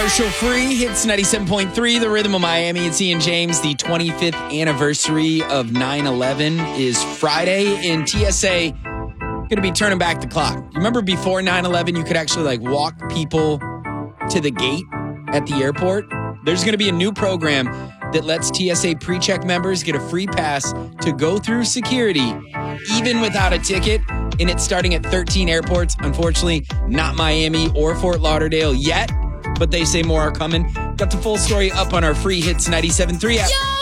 Commercial free, hits 97.3, the Rhythm of Miami. It's Ian James. The 25th anniversary of 9/11 is Friday, and TSA going to be turning back the clock. You remember before 9/11, you could actually walk people to the gate at the airport? There's going to be a new program that lets TSA pre-check members get a free pass to go through security, even without a ticket. And it's starting at 13 airports. Unfortunately, not Miami or Fort Lauderdale yet, but they say more are coming. Got the full story up on our free Hits 97.3 app.